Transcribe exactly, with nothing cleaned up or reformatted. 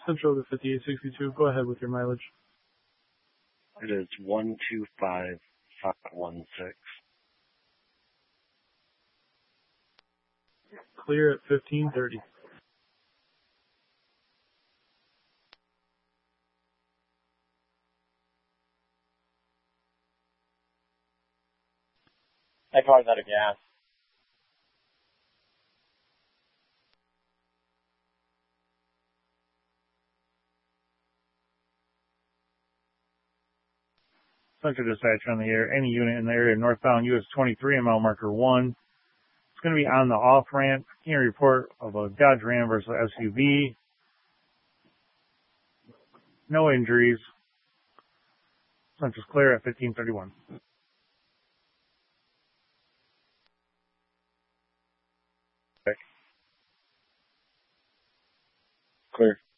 Central to fifty-eight sixty-two. Go ahead with your mileage. It is one two five five one six. Clear at fifteen thirty. That car's out of gas. Central dispatch on the air. Any unit in the area northbound U S twenty-three at mile marker one. It's going to be on the off ramp. Can you report of a Dodge Ram versus S U V? No injuries. Central's clear at fifteen thirty-one. Clear.